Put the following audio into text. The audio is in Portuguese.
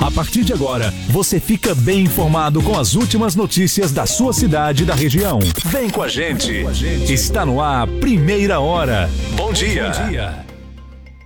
A partir de agora, você fica bem informado com as últimas notícias da sua cidade e da região. Vem com a gente. Está no ar, Primeira Hora. Bom dia.